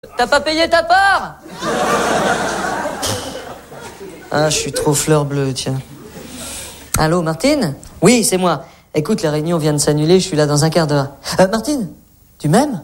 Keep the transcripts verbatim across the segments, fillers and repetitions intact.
T'as pas payé ta part? Ah, je suis trop fleur bleue, tiens. Allô, Martine? Oui, c'est moi. Écoute, la réunion vient de s'annuler, je suis là dans un quart d'heure. Euh, Martine, tu m'aimes?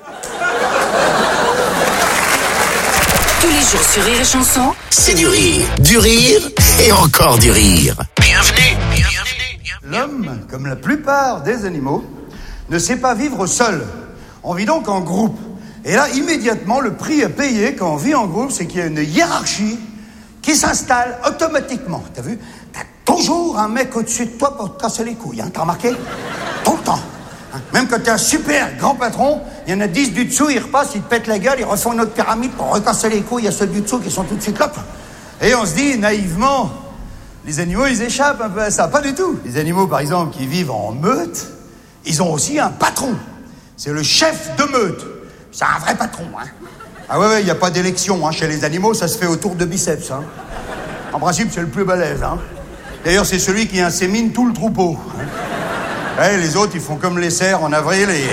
Tous les jours sur Rire et Chanson, c'est du rire, du rire et encore du rire. Bienvenue, bienvenue, bienvenue. L'homme, comme la plupart des animaux, ne sait pas vivre seul. On vit donc en groupe. Et là, immédiatement, le prix à payer quand on vit en groupe, c'est qu'il y a une hiérarchie qui s'installe automatiquement. T'as vu? T'as toujours un mec au-dessus de toi pour te casser les couilles, hein, t'as remarqué? Tout le temps. Hein? Même quand t'es un super grand patron, il y en a dix du dessous, ils repassent, ils te pètent la gueule, ils refont une autre pyramide pour recasser les couilles à ceux du dessous qui sont tout de suite là. Et on se dit, naïvement, les animaux, ils échappent un peu à ça. Pas du tout. Les animaux, par exemple, qui vivent en meute, ils ont aussi un patron. C'est le chef de meute. C'est un vrai patron, hein. Ah ouais, ouais, il n'y a pas d'élection, hein. Chez les animaux, ça se fait autour de biceps, hein. En principe, c'est le plus balèze, hein. D'ailleurs, c'est celui qui insémine tout le troupeau, hein. Ouais, les autres, ils font comme les cerfs en avril et...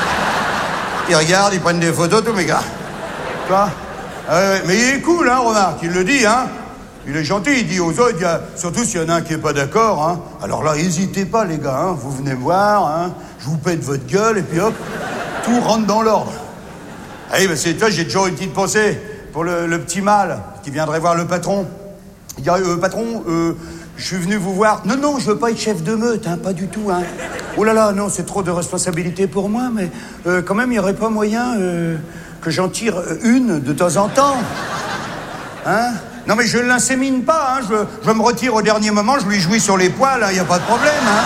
Ils regardent, ils prennent des photos, tous mes gars. Tu vois? Ah ouais, mais il est cool, hein, remarque, il le dit, hein. Il est gentil, il dit aux autres, il y a... surtout s'il y en a un qui n'est pas d'accord, hein. Alors là, n'hésitez pas, les gars, hein. Vous venez me voir, hein. Je vous pète votre gueule, et puis hop, tout rentre dans l'ordre. Ah oui, bah c'est toi, j'ai toujours une petite pensée pour le, le petit mâle qui viendrait voir le patron. Il dirait, euh, patron, euh, je suis venu vous voir. Non, non, je veux pas être chef de meute, hein, pas du tout, hein. Oh là là, non, c'est trop de responsabilité pour moi, mais euh, quand même, il n'y aurait pas moyen euh, que j'en tire une de temps en temps. Hein? Non, mais je ne l'insémine pas, hein. Je, je me retire au dernier moment, je lui jouis sur les poils, il n'y a pas de problème, hein.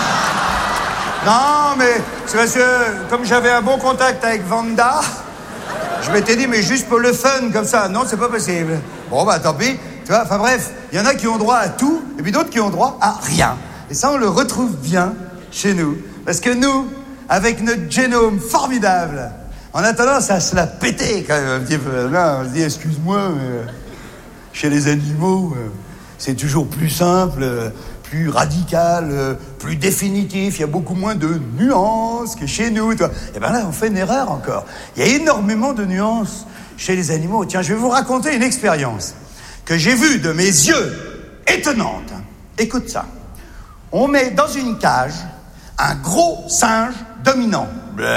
Non, mais c'est parce que, comme j'avais un bon contact avec Vanda, je m'étais dit, mais juste pour le fun, comme ça. Non, c'est pas possible. Bon, bah, tant pis. Tu vois, enfin bref, il y en a qui ont droit à tout, et puis d'autres qui ont droit à rien. Et ça, on le retrouve bien chez nous. Parce que nous, avec notre génome formidable, on a tendance à se la péter, quand même, un petit peu. Là, on se dit, excuse-moi, mais chez les animaux, c'est toujours plus simple, plus radical, plus définitif, il y a beaucoup moins de nuances que chez nous. Toi. Et bien là, on fait une erreur encore. Il y a énormément de nuances chez les animaux. Tiens, je vais vous raconter une expérience que j'ai vue de mes yeux, étonnante. Écoute ça. On met dans une cage un gros singe dominant.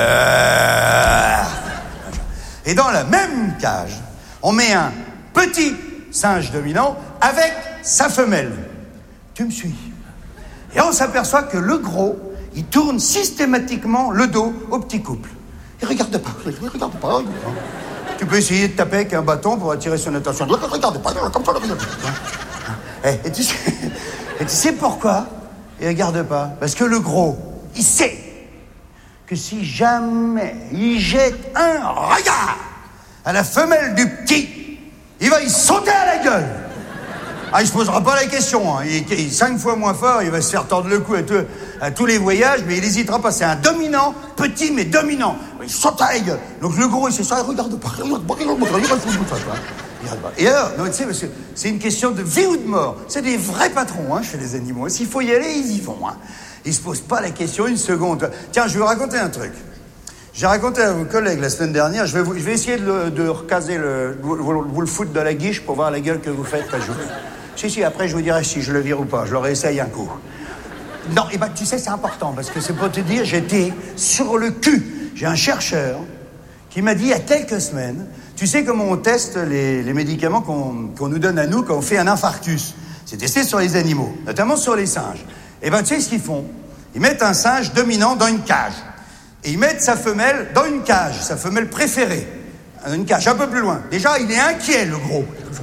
Et dans la même cage, on met un petit singe dominant avec sa femelle. Tu me suis? Et on s'aperçoit que le gros, il tourne systématiquement le dos au petit couple. Il regarde pas, il regarde pas. Tu peux essayer de taper avec un bâton pour attirer son attention. Il regarde pas, comme ça, regarde pas. Et, et, tu sais, et tu sais pourquoi il regarde pas? Parce que le gros, il sait que si jamais il jette un regard à la femelle du petit, il va y sauter à la gueule. Ah, il se posera pas la question, hein. il, est, il est cinq fois moins fort, il va se faire tordre le cou à, tout, à tous les voyages, mais il hésitera pas. C'est un dominant, petit mais dominant. Il saute à la gueule. Donc le gros, il sait ça, il regarde pas, il regarde pas, il regarde pas, il regarde pas. Et alors, non, tu sais, parce que c'est une question de vie ou de mort. C'est des vrais patrons, hein, chez les animaux. S'il faut y aller, ils y vont, hein. Ils se posent pas la question une seconde. Tiens, je vais vous raconter un truc. J'ai raconté à vos collègues la semaine dernière, je vais, vous, je vais essayer de, le, de recaser, le, vous, vous le foutre de la guiche pour voir la gueule que vous faites quand je vous... Si, si, après je vous dirai si je le vire ou pas, je le réessaye un coup. Non, et ben tu sais, c'est important, parce que c'est pour te dire, j'étais sur le cul. J'ai un chercheur qui m'a dit il y a quelques semaines, tu sais comment on teste les, les médicaments qu'on, qu'on nous donne à nous quand on fait un infarctus? C'est testé sur les animaux, notamment sur les singes. Et ben tu sais ce qu'ils font? Ils mettent un singe dominant dans une cage. Et ils mettent sa femelle dans une cage, sa femelle préférée. Une cage un peu plus loin. Déjà, il est inquiet, le gros.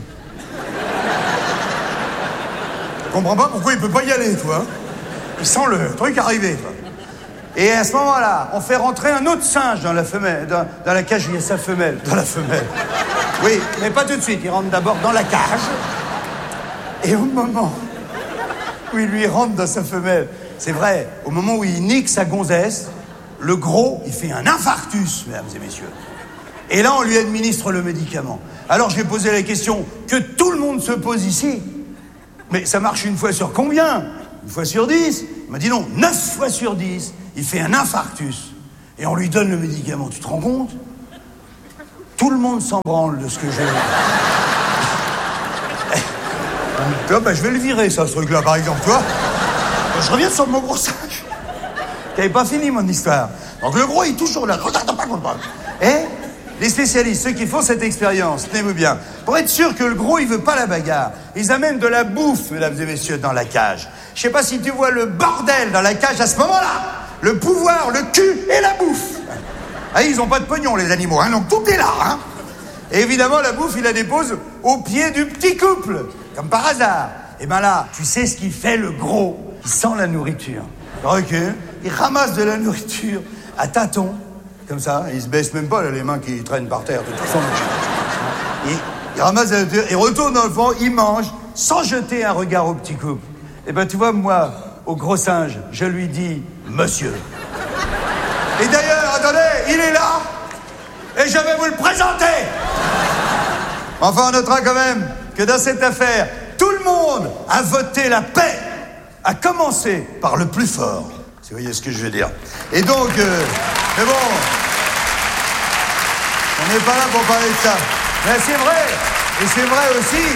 Je comprends pas pourquoi il peut pas y aller, toi. Il sent le truc arriver, toi. Et à ce moment-là, on fait rentrer un autre singe dans la femelle, dans, dans la cage où il y a sa femelle. Dans la femelle. Oui, mais pas tout de suite. Il rentre d'abord dans la cage. Et au moment où il lui rentre dans sa femelle, c'est vrai, au moment où il nique sa gonzesse, le gros, il fait un infarctus, mesdames et messieurs. Et là, on lui administre le médicament. Alors, je lui ai posé la question que tout le monde se pose ici. Mais ça marche une fois sur combien? Une fois sur dix? Il m'a dit non, neuf fois sur dix, il fait un infarctus. Et on lui donne le médicament, tu te rends compte? Tout le monde s'en branle de ce que j'ai. Tu vois, bah, je vais le virer, ça, ce truc-là, par exemple, tu vois. Je reviens sur mon gros singe. Qui n'avait pas fini, mon histoire. Donc, le gros, il est toujours là. Regarde pas, regarde pas. Et les spécialistes, ceux qui font cette expérience, tenez-vous bien, pour être sûr que le gros, il veut pas la bagarre, ils amènent de la bouffe, mesdames et messieurs, dans la cage. Je sais pas si tu vois le bordel dans la cage à ce moment-là. Le pouvoir, le cul et la bouffe. Ah, ils ont pas de pognon, les animaux, hein, donc tout est là, hein. Et évidemment, la bouffe, il la dépose au pied du petit couple, comme par hasard. Et ben là, tu sais ce qu'il fait, le gros? Il sent la nourriture. Il recule, il ramasse de la nourriture à tâtons, comme ça. Il se baisse même pas, là, les mains qui traînent par terre, de toute façon. Il, il ramasse la nourriture, il retourne dans le fond, il mange, sans jeter un regard au petit couple. Et ben, tu vois, moi, au gros singe, je lui dis « Monsieur ». Et d'ailleurs, attendez, il est là, et je vais vous le présenter. Enfin, on notera quand même que dans cette affaire, tout le monde a voté la paix, à commencer par le plus fort. Si vous voyez ce que je veux dire. Et donc, euh, mais bon, on n'est pas là pour parler de ça. Mais c'est vrai, et c'est vrai aussi,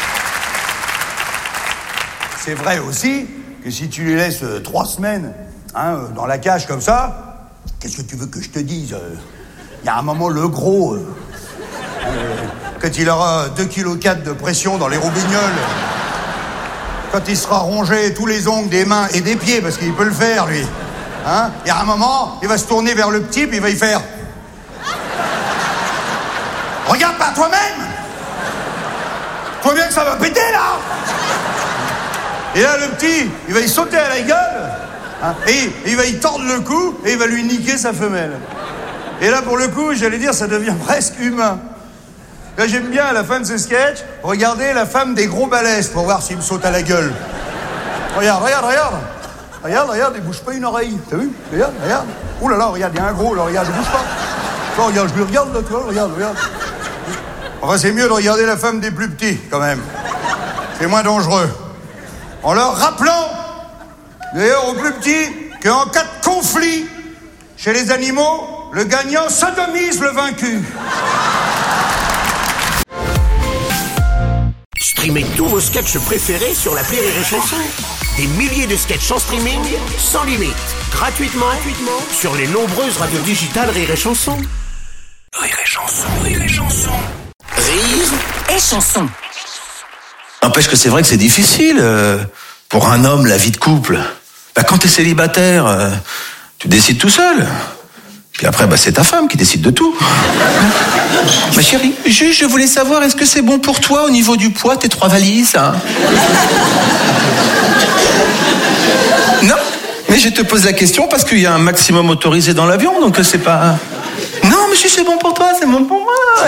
c'est vrai aussi que si tu les laisses euh, trois semaines hein, euh, dans la cage comme ça, qu'est-ce que tu veux que je te dise? Il y a un moment, le gros, euh, euh, quand il aura deux virgule quatre kilos de pression dans les roubignoles, quand il sera rongé tous les ongles des mains et des pieds, parce qu'il peut le faire, lui, hein, il y a un moment, il va se tourner vers le petit, puis il va y faire... Regarde par toi-même! Tu vois bien que ça va péter, là! Et là, le petit, il va y sauter à la gueule, hein, et, et il va y tordre le cou, et il va lui niquer sa femelle. Et là, pour le coup, j'allais dire, ça devient presque humain. Là, j'aime bien, à la fin de ce sketch, regarder la femme des gros balèzes pour voir s'il me saute à la gueule. Regarde, regarde, regarde. Regarde, regarde, il bouge pas une oreille. T'as vu? Regarde, regarde. Ouh là là, regarde, il y a un gros, là, regarde, il bouge pas. Toi, regarde, je le regarde, là, tu vois, regarde, regarde. Enfin, c'est mieux de regarder la femme des plus petits, quand même. C'est moins dangereux. En leur rappelant, d'ailleurs, aux plus petits, qu'en cas de conflit chez les animaux, le gagnant sodomise le vaincu. Streamez tous vos sketchs préférés sur l'appli Rire et Chanson. Des milliers de sketchs en streaming, sans limite, gratuitement, gratuitement sur les nombreuses radios digitales Rire et Chanson. Rire et Chanson, Rire et Chanson. Rire et Chanson. N'empêche que c'est vrai que c'est difficile euh, pour un homme, la vie de couple. Bah, quand t'es célibataire, euh, tu décides tout seul. Puis après, bah, c'est ta femme qui décide de tout. Ma chérie, juste, je voulais savoir, est-ce que c'est bon pour toi au niveau du poids, tes trois valises, hein? Non, mais je te pose la question parce qu'il y a un maximum autorisé dans l'avion, donc c'est pas... Non, mais si c'est bon pour toi, c'est bon pour moi.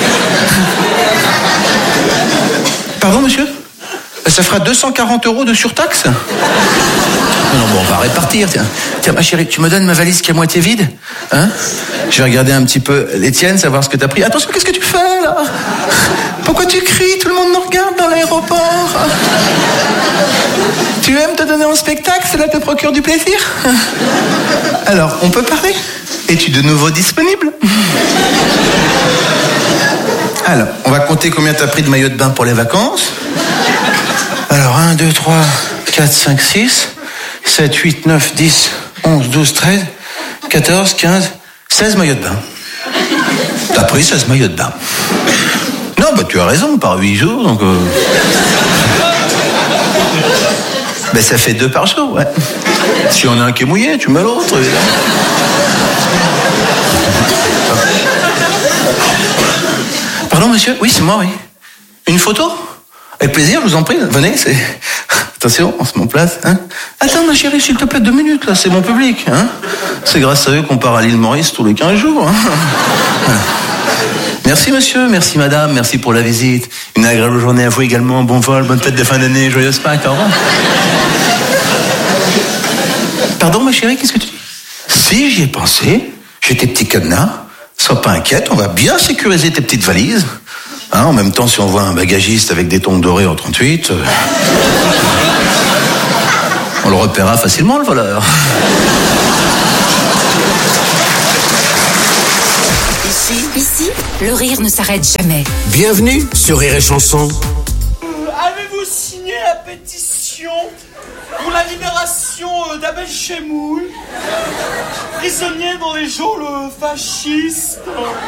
Pardon, monsieur? Ça fera deux cent quarante euros de surtaxe? Non, bon, on va répartir, tiens. Tiens, ma chérie, tu me donnes ma valise qui est à moitié vide? Hein? Je vais regarder un petit peu les tiennes, savoir ce que t'as pris. Attention, qu'est-ce que tu fais, là? Pourquoi tu cries? Tout le monde nous regarde dans l'aéroport. Tu aimes te donner en spectacle? Cela te procure du plaisir? Alors, on peut parler? Es-tu de nouveau disponible? Alors, on va compter combien t'as pris de maillot de bain pour les vacances. Alors, un, deux, trois, quatre, cinq, six, sept, huit, neuf, dix, onze, douze, treize, quatorze, quinze, seize maillots de bain. T'as pris seize maillots de bain. Non, bah tu as raison, par huit jours, donc... Euh... Ben ça fait deux par jour, ouais. Si on a un qui est mouillé, tu mets l'autre, évidemment. Pardon, monsieur? Oui, c'est moi, oui. Une photo? Avec plaisir, je vous en prie, venez, c'est... Attention, on se met en place, hein. Attends, ma chérie, s'il te plaît, deux minutes, là, c'est mon public, hein. C'est grâce à eux qu'on part à l'île Maurice tous les quinze jours, hein. Merci, monsieur, merci, madame, merci pour la visite. Une agréable journée à vous également, bon vol, bonne fête de fin d'année, joyeuse Pâques, au revoir. Pardon, ma chérie, qu'est-ce que tu dis? Si, j'y ai pensé, j'ai tes petits cadenas, sois pas inquiète, on va bien sécuriser tes petites valises. Hein, en même temps, si on voit un bagagiste avec des tongs dorés en trente-huit, euh, on le repérera facilement, le voleur. Ici, Ici le rire ne s'arrête jamais. Bienvenue sur Rire et Chanson. Euh, Avez-vous signé la pétition pour la libération euh, d'Abel Chemoul, prisonnier dans les geôles fascistes?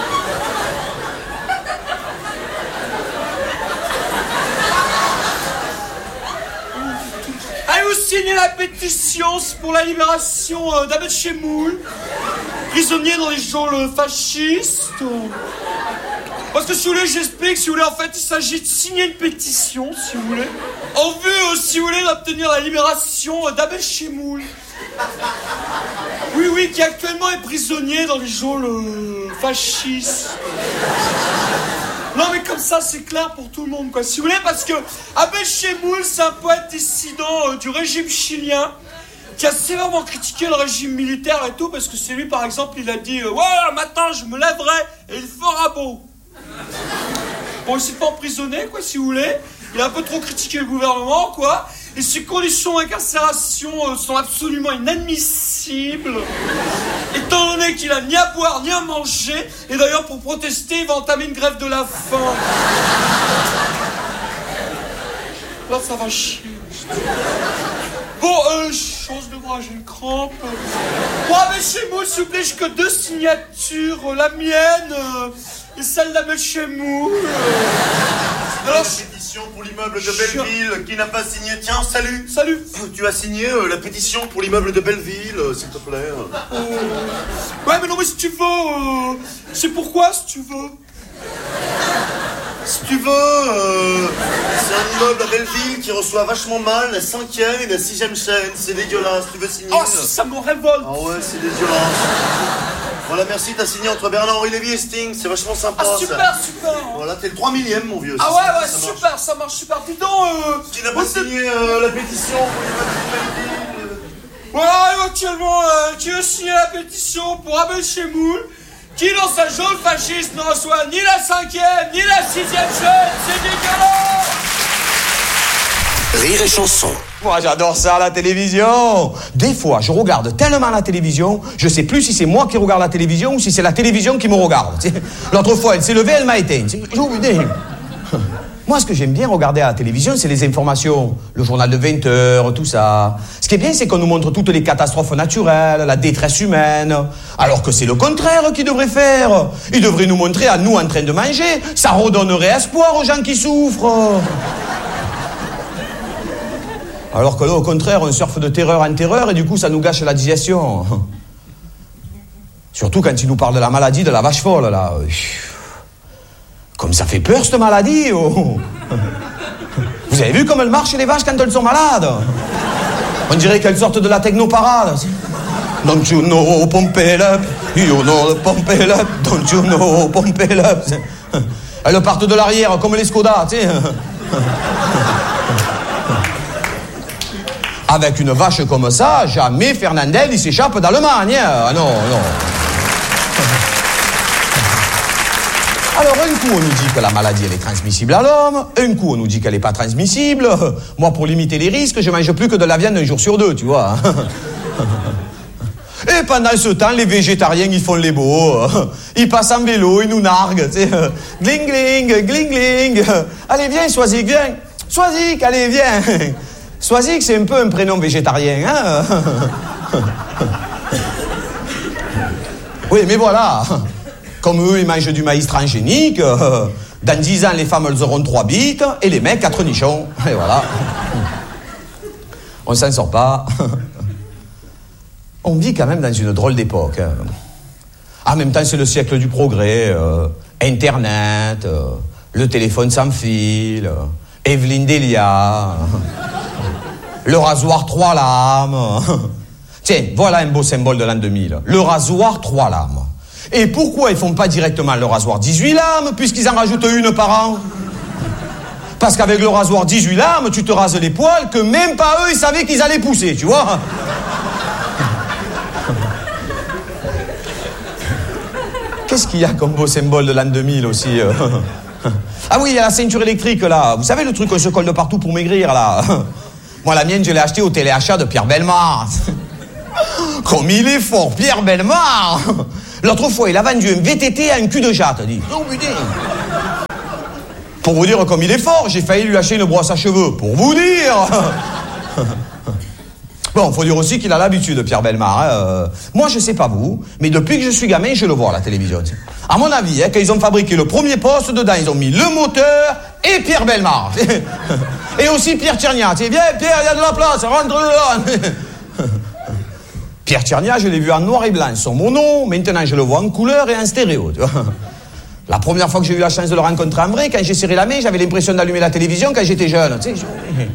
Avez-vous signé la pétition pour la libération euh, d'Abel Chemoul, prisonnier dans les geôles fascistes? Parce que si vous voulez, j'explique, si vous voulez, en fait, il s'agit de signer une pétition, si vous voulez, en vue, euh, si vous voulez, d'obtenir la libération euh, d'Abel Chemoul. Oui, oui, qui actuellement est prisonnier dans les geôles euh, fascistes. Non, mais comme ça, c'est clair pour tout le monde, quoi. Si vous voulez, parce que Abel Chemoul, c'est un poète dissident euh, du régime chilien qui a sévèrement critiqué le régime militaire et tout, parce que c'est lui, par exemple, il a dit euh, « Ouais, un matin, je me lèverai et il fera beau. » Bon, il s'est pas emprisonné, quoi, si vous voulez. Il a un peu trop critiqué le gouvernement, quoi. Et ses conditions d'incarcération euh, sont absolument inadmissibles, étant donné qu'il a ni à boire ni à manger. Et d'ailleurs, pour protester, il va entamer une grève de la faim. Là, ça va chier. Bon, euh, change de bras, j'ai une crampe. Bon, Abel Chemoul, s'il vous plaît, j'ai que deux signatures. Euh, la mienne euh, et celle d'Abel Chemoul. Euh, Alors, la pétition pour l'immeuble de Belleville qui n'a pas signé. Tiens, salut. Salut. Tu as signé euh, la pétition pour l'immeuble de Belleville, euh, s'il te plaît. Euh... Ouais, mais non, mais si tu veux, euh... c'est pourquoi, si tu veux. Si tu veux, euh, c'est un immeuble à Belleville qui reçoit vachement mal la cinquième et la sixième chaîne. C'est dégueulasse. Tu veux signer? Oh, ça me révolte. Ah ouais, c'est dégueulasse. Voilà, merci, t'as signé entre Bernard-Henri Lévy et Sting, c'est vachement sympa. Ah, super, ça. super. Voilà, t'es le trois millième, mon vieux. Ah ouais, ouais, ça super, marche. ça marche super. Dis donc, euh... Qui n'a pas signé euh, la pétition pour l'immeuble de Belleville? Voilà, éventuellement, euh, qui veut signer la pétition pour Abel Chemoul, qui dans sa geôle fasciste ne reçoit ni la cinquième, ni la sixième chaîne, c'est dégueulasse. Rire et Chanson. Moi, j'adore ça, la télévision. Des fois, je regarde tellement la télévision, je sais plus si c'est moi qui regarde la télévision ou si c'est la télévision qui me regarde. L'autre fois, elle s'est levée, elle m'a éteint. J'ai oublié. Moi, ce que j'aime bien regarder à la télévision, c'est les informations. Le journal de vingt heures, tout ça. Ce qui est bien, c'est qu'on nous montre toutes les catastrophes naturelles, la détresse humaine. Alors que c'est le contraire qu'ils devraient faire. Ils devraient nous montrer à nous en train de manger. Ça redonnerait espoir aux gens qui souffrent. Alors que là, au contraire, on surfe de terreur en terreur et du coup, ça nous gâche la digestion. Surtout quand ils nous parlent de la maladie de la vache folle, là. Comme ça fait peur, cette maladie, oh. Vous avez vu comme elles marchent, les vaches, quand elles sont malades? On dirait qu'elles sortent de la technoparade. Don't you know, pump it up. You know, pump it up. Don't you know, pump it up. Elles partent de l'arrière, comme les Skoda, tu sais. Avec une vache comme ça, jamais Fernandel, il s'échappe d'Allemagne. Ah non, non. Alors, un coup, on nous dit que la maladie, elle est transmissible à l'homme. Un coup, on nous dit qu'elle n'est pas transmissible. Moi, pour limiter les risques, je mange plus que de la viande un jour sur deux, tu vois. Et pendant ce temps, les végétariens, ils font les beaux. Ils passent en vélo, ils nous narguent, tu sais. Gling, gling, gling, gling. Allez, viens, Soisic, viens. Soisic, allez, viens. Soisic, c'est un peu un prénom végétarien, hein. Oui, mais voilà. Comme eux, ils mangent du maïs transgénique, dans dix ans, les femmes, elles auront trois bites, et les mecs, quatre nichons. Et voilà. On s'en sort pas. On vit quand même dans une drôle d'époque. En même temps, c'est le siècle du progrès. Euh, Internet, euh, le téléphone sans fil, euh, Evelyne Delia, le rasoir trois lames. Tiens, voilà un beau symbole de l'an deux mille. Le rasoir trois lames. Et pourquoi ils font pas directement le rasoir dix-huit lames, puisqu'ils en rajoutent une par an? Parce qu'avec le rasoir dix-huit lames, tu te rases les poils que même pas eux, ils savaient qu'ils allaient pousser, tu vois. Qu'est-ce qu'il y a comme beau symbole de l'an deux mille aussi? Ah oui, il y a la ceinture électrique, là. Vous savez, le truc qu'on se colle de partout pour maigrir, là. Moi, la mienne, je l'ai achetée au téléachat de Pierre Bellemare. Comme il est fort, Pierre Bellemare. L'autre fois, il a vendu un V T T à un cul de jatte, dit. Oh putain. Pour vous dire comme il est fort, j'ai failli lui acheter une brosse à cheveux. Pour vous dire. Bon, faut dire aussi qu'il a l'habitude, Pierre Bellemare. Hein. Euh, moi, je sais pas vous, mais depuis que je suis gamin, je le vois à la télévision. T'sais. À mon avis, hein, quand ils ont fabriqué le premier poste, dedans, ils ont mis le moteur et Pierre Bellemare. Et aussi Pierre Tchernia. Viens, Pierre, il y a de la place, rentre là. Pierre Tchernia, je l'ai vu en noir et blanc, son mon nom. Maintenant, je le vois en couleur et en stéréo. Tu vois. La première fois que j'ai eu la chance de le rencontrer en vrai, quand j'ai serré la main, j'avais l'impression d'allumer la télévision quand j'étais jeune. Tu sais, je...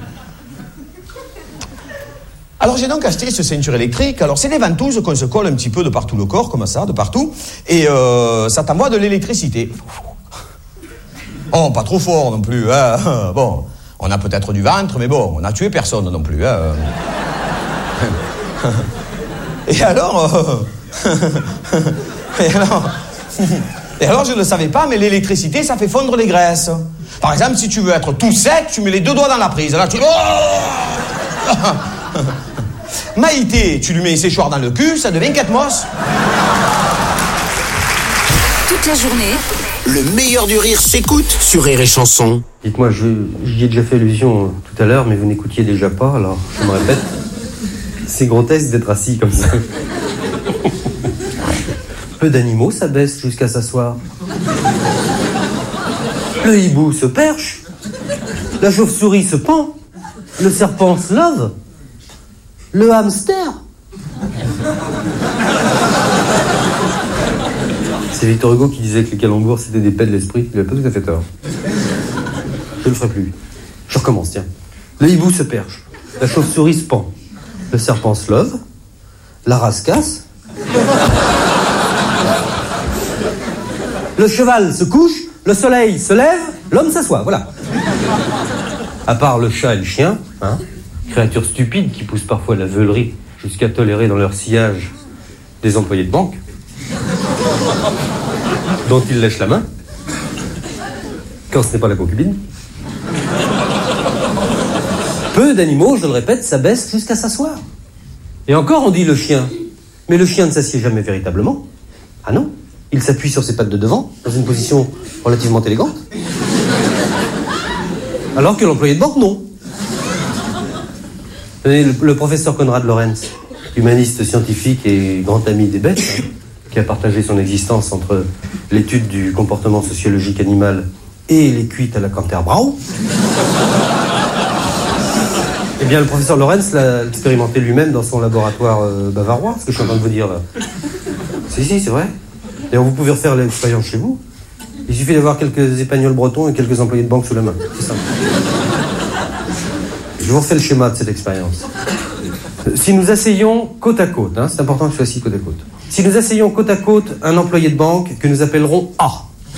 Alors j'ai donc acheté ce ceinture électrique. Alors c'est des ventouses qu'on se colle un petit peu de partout le corps, comme ça, de partout. Et euh, ça t'envoie de l'électricité. Oh, pas trop fort non plus. Hein. Bon, on a peut-être du ventre, mais bon, on n'a tué personne non plus. Hein. Et alors... Euh... Et alors... Et alors je ne le savais pas, mais l'électricité, ça fait fondre les graisses. Par exemple, si tu veux être tout sec, tu mets les deux doigts dans la prise. Là, tu... Oh Maïté, tu lui mets un séchoir dans le cul, ça devient quatre mosses. Toute la journée, Le meilleur du rire s'écoute sur Rire et Chanson. Dites-moi, je, j'y ai déjà fait allusion tout à l'heure, mais vous n'écoutiez déjà pas, alors je me répète. C'est grotesque d'être assis comme ça. Peu d'animaux s'abaissent jusqu'à s'asseoir. Le hibou se perche. La chauve-souris se pend. Le serpent se lave. Le hamster. C'est Victor Hugo qui disait que les calembours c'était des paix de l'esprit. Il n'a pas tout à fait tort. Je ne le ferai plus. Je recommence, tiens. Le hibou se perche. La chauve-souris se pend. Le serpent se love. La race casse. Le cheval se couche. Le soleil se lève. L'homme s'assoit. Voilà. À part le chat et le chien, hein, créatures stupides qui poussent parfois la veulerie jusqu'à tolérer dans leur sillage des employés de banque, dont ils lèchent la main, quand ce n'est pas la concubine. Peu d'animaux, je le répète, s'abaissent jusqu'à s'asseoir. Et encore, on dit le chien. Mais le chien ne s'assied jamais véritablement. Ah non, il s'appuie sur ses pattes de devant, dans une position relativement élégante. Alors que l'employé de banque, non. Le, le professeur Konrad Lorenz, humaniste scientifique et grand ami des bêtes, hein, qui a partagé son existence entre l'étude du comportement sociologique animal et les cuites à la Canterbrau. Eh bien, le professeur Lorenz l'a expérimenté lui-même dans son laboratoire euh, bavarois, ce que je suis en train de vous dire là. Si, si, c'est vrai. D'ailleurs, vous pouvez refaire l'expérience chez vous. Il suffit d'avoir quelques épagnols bretons et quelques employés de banque sous la main. C'est simple. Je vous refais le schéma de cette expérience. Si nous asseyons côte à côte, hein, c'est important que je sois assis côte à côte. Si nous asseyons côte à côte un employé de banque que nous appellerons A.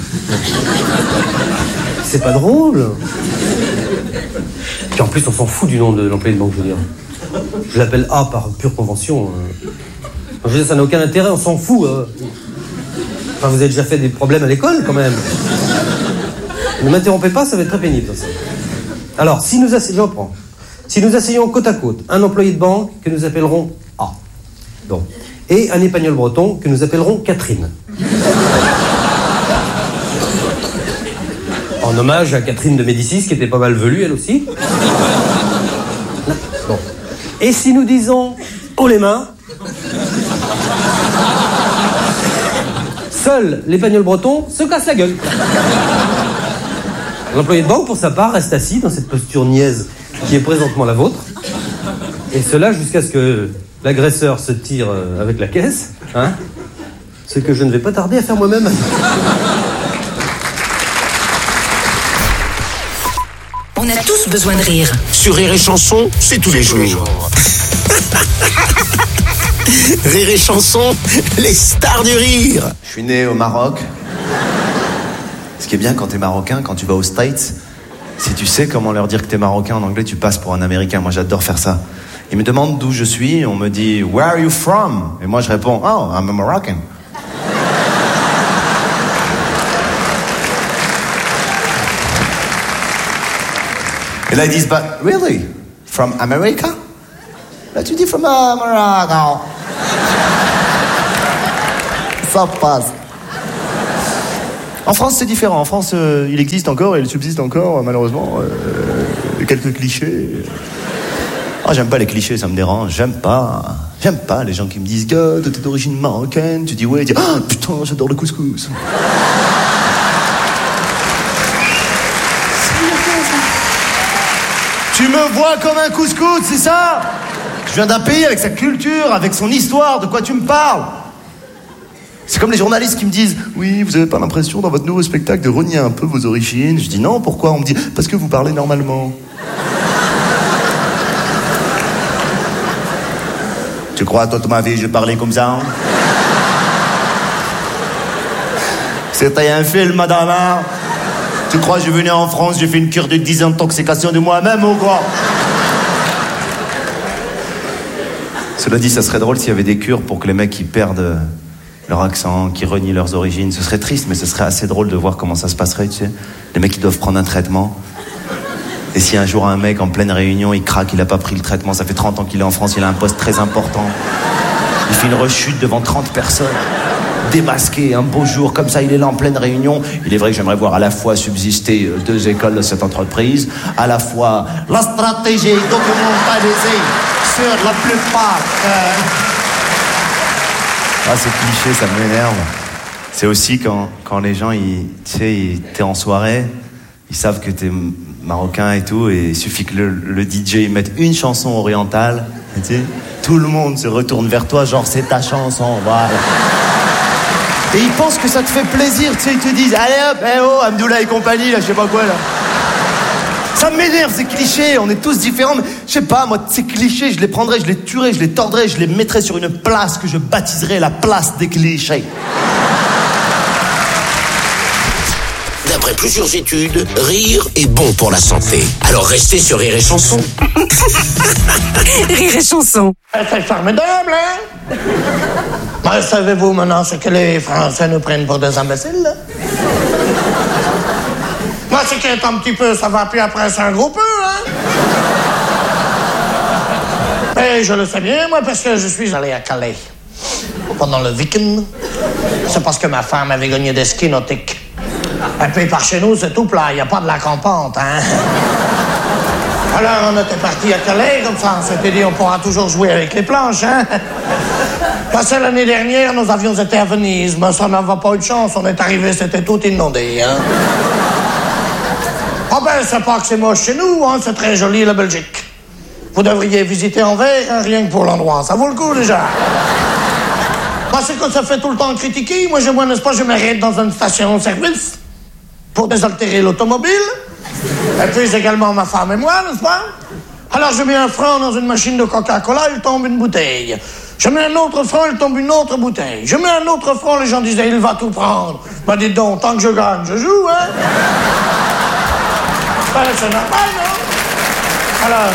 C'est pas drôle. Puis en plus, on s'en fout du nom de l'employé de banque, je veux dire. Je l'appelle A par pure convention. Je veux dire, ça n'a aucun intérêt, on s'en fout. Hein. Enfin, vous avez déjà fait des problèmes à l'école, quand même. Ne m'interrompez pas, ça va être très pénible. Ça. Alors, si nous asseyons, j'en prends. Si nous asseyons côte à côte un employé de banque que nous appellerons A, donc, et un épagnol breton que nous appellerons Catherine. En hommage à Catherine de Médicis, qui était pas mal velue, elle aussi. Bon. Et si nous disons haut les mains, seul l'épagnol breton se casse la gueule. L'employé de banque, pour sa part, reste assis dans cette posture niaise qui est présentement la vôtre. Et cela jusqu'à ce que l'agresseur se tire avec la caisse. Hein, ce que je ne vais pas tarder à faire moi-même. On a tous besoin de rire. Sur Rire et Chanson, c'est tous les jours. Rire et Chanson, les stars du rire. Je suis né au Maroc. Ce qui est bien quand t'es marocain, quand tu vas aux States, si tu sais comment leur dire que t'es marocain en anglais, tu passes pour un américain. Moi, j'adore faire ça. Ils me demandent d'où je suis, on me dit « Where are you from ?» Et moi, je réponds « Oh, I'm a Moroccan. » Et là, ils disent « But really? From America ?» Là, tu dis « From uh, Morocco. » Ça passe. En France, c'est différent. En France, euh, il existe encore et il subsiste encore, malheureusement, euh, quelques clichés. Ah, j'aime pas les clichés, ça me dérange. J'aime pas. J'aime pas les gens qui me disent « Gars, t'es d'origine marocaine ?» Tu dis « Ouais », tu dis « Ah, putain, j'adore le couscous !» Tu me vois comme un couscous, c'est ça? Je viens d'un pays avec sa culture, avec son histoire, de quoi tu me parles? C'est comme les journalistes qui me disent « Oui, vous avez pas l'impression dans votre nouveau spectacle de renier un peu vos origines ?» Je dis « Non, pourquoi ?» On me dit « Parce que vous parlez normalement. » Tu crois toute ma vie je parlais comme ça? C'était un film, madame, hein? Tu crois que je venais en France, j'ai fait une cure de désintoxication de moi-même ou quoi? Cela dit, ça serait drôle s'il y avait des cures pour que les mecs qui perdent leur accent, qui renient leurs origines. Ce serait triste, mais ce serait assez drôle de voir comment ça se passerait, tu sais. Les mecs qui doivent prendre un traitement. Et si un jour un mec en pleine réunion, il craque, il a pas pris le traitement, ça fait trente ans qu'il est en France, il a un poste très important. Il fait une rechute devant trente personnes, démasqué, un beau jour, comme ça, il est là en pleine réunion. Il est vrai que j'aimerais voir à la fois subsister deux écoles de cette entreprise, à la fois la stratégie documentalisée sur la plupart... Euh... Ah, c'est cliché, ça m'énerve. C'est aussi quand, quand les gens, ils, tu sais, ils, t'es en soirée, ils savent que t'es marocain et tout, et il suffit que le, le D J il mette une chanson orientale, tu sais, tout le monde se retourne vers toi, genre c'est ta chanson, voilà. Et ils pensent que ça te fait plaisir, tu sais, ils te disent, allez hop, eh oh, Hamdoullah et compagnie, là, je sais pas quoi, là. Ça m'énerve, ces clichés, on est tous différents, mais je sais pas, moi, ces clichés, je les prendrais, je les tuerais, je les tordrais, je les mettrais sur une place que je baptiserais la place des clichés. D'après plusieurs études, rire est bon pour la santé. Alors restez sur Rire et Chanson. Rire et Chanson. C'est formidable, hein? Ben, savez-vous maintenant ce que les Français nous prennent pour des imbéciles, là? Moi, c'est qu'il est un petit peu, ça va, puis après, c'est un gros peu, hein? Et je le sais bien, moi, parce que je suis allé à Calais pendant le week-end. C'est parce que ma femme avait gagné des skis nautiques. Et puis par chez nous, c'est tout plat, il n'y a pas de lac en pente, hein. Alors on était partis à Calais, comme ça, on s'était dit on pourra toujours jouer avec les planches, hein. Parce que l'année dernière, nous avions été à Venise, mais ça n'avait pas eu de chance, on est arrivé, c'était tout inondé, hein. Ah ben, c'est pas que c'est moche chez nous, hein, c'est très joli la Belgique. Vous devriez visiter Anvers, hein, rien que pour l'endroit, ça vaut le coup déjà. Moi, c'est que ça fait tout le temps critiquer. Moi, je, moi, n'est-ce pas, je m'arrête dans une station-service pour désaltérer l'automobile. Et puis, également ma femme et moi, n'est-ce pas? Alors, je mets un franc dans une machine de Coca-Cola, il tombe une bouteille. Je mets un autre franc, il tombe une autre bouteille. Je mets un autre franc, les gens disaient, il va tout prendre. Ben, dites donc, tant que je gagne, je joue, hein? Ben, c'est normal, non? Alors...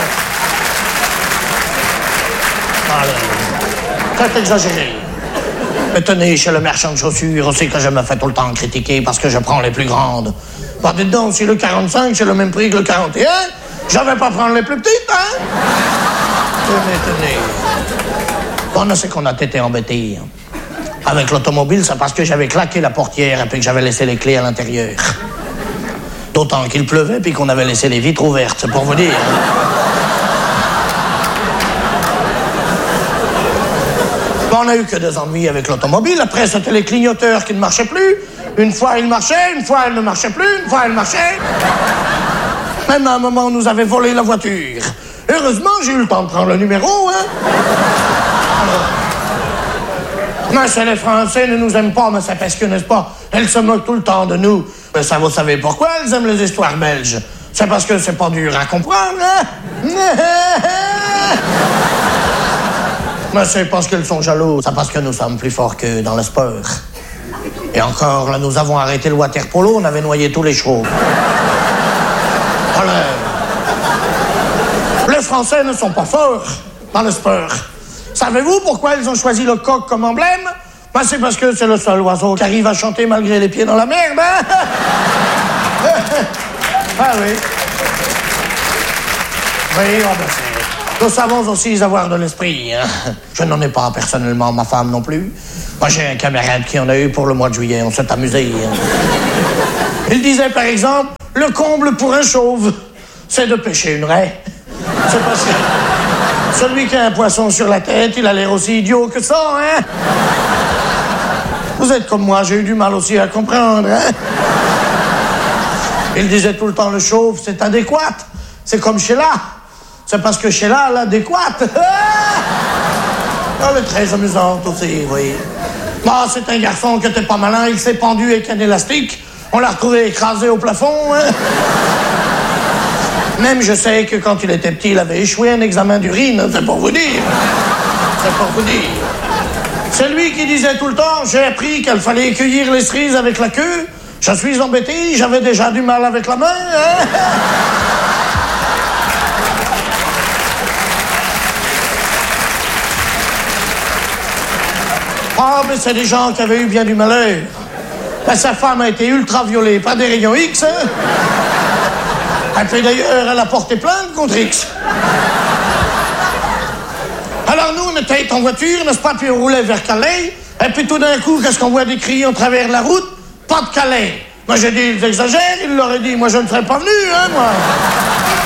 Alors... C'est exagéré. Mais tenez, chez le marchand de chaussures, aussi que je me fais tout le temps critiquer parce que je prends les plus grandes. Bah, dites donc, si le quarante-cinq, c'est le même prix que le quarante et un, je vais pas prendre les plus petites, hein? Tenez, tenez. Bon, c'est qu'on a été embêtés. Avec l'automobile, c'est parce que j'avais claqué la portière et puis que j'avais laissé les clés à l'intérieur. D'autant qu'il pleuvait puis qu'on avait laissé les vitres ouvertes, c'est pour vous dire. On n'a eu que des ennuis avec l'automobile. Après, c'était les clignoteurs qui ne marchaient plus. Une fois, ils marchaient, une fois, ils ne marchaient plus, une fois, ils marchaient. Même à un moment, on nous avait volé la voiture. Heureusement, j'ai eu le temps de prendre le numéro, hein. Alors... Mais c'est les Français ne nous aiment pas, mais c'est parce que, n'est-ce pas, elles se moquent tout le temps de nous. Mais ça, vous savez pourquoi elles aiment les histoires belges? C'est parce que c'est pas dur à comprendre, hein. Mais c'est parce qu'elles sont jaloux. C'est parce que nous sommes plus forts que dans le sport. Et encore, là, nous avons arrêté le water polo, on avait noyé tous les chevaux. Alors, les Français ne sont pas forts dans le sport. Savez-vous pourquoi ils ont choisi le coq comme emblème? Ben, c'est parce que c'est le seul oiseau qui arrive à chanter malgré les pieds dans la merde, hein? Ah oui. Oui, on le sait. Nous savons aussi avoir de l'esprit. Hein. Je n'en ai pas personnellement, ma femme non plus. Moi, j'ai un camarade qui en a eu pour le mois de juillet. On s'est amusé. Hein. Il disait, par exemple, le comble pour un chauve, c'est de pêcher une raie. C'est parce que celui qui a un poisson sur la tête, il a l'air aussi idiot que ça, hein. Vous êtes comme moi, j'ai eu du mal aussi à comprendre, hein. Il disait tout le temps, le chauve, c'est adéquat. C'est comme Sheila. C'est parce que Sheila, l'adéquate. Elle est très amusante aussi, oui. Bon, c'est un garçon qui était pas malin, il s'est pendu avec un élastique. On l'a retrouvé écrasé au plafond, hein. Même je sais que quand il était petit, il avait échoué un examen d'urine, c'est pour vous dire. C'est pour vous dire. C'est lui qui disait tout le temps, j'ai appris qu'il fallait cueillir les cerises avec la queue. Je suis embêté, j'avais déjà du mal avec la main, hein. Ah, mais c'est des gens qui avaient eu bien du malheur. Ben, sa femme a été ultraviolée par des rayons X, hein. Et puis d'ailleurs, elle a porté plainte contre X. Alors nous, on était en voiture, n'est-ce pas, puis on roulait vers Calais, et puis tout d'un coup, qu'est-ce qu'on voit des cris en travers de la route? Pas de Calais. Moi, j'ai dit, ils exagèrent, il leur a dit, moi, je ne serais pas venu, hein, moi.